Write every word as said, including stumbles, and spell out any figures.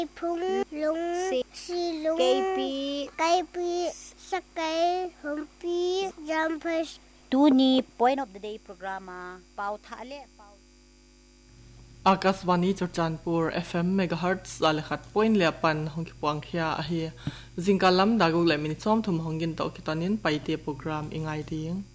พุงลุงสีลุงไกปีไกปีสกายหอมปีจัมเพสตูนี่ point of the day program เป่าทะเลเป่าอากาศวันนี้จดจันปูร์ เอฟ เอ็ม megahertz อะไรขัด point เลียปันหงกิปวงเขียอาเฮียจิงกาลัมดากุเลมินิซอมทุมหงกินโตกิตานินไปเตียโปรแกรมยังไงดี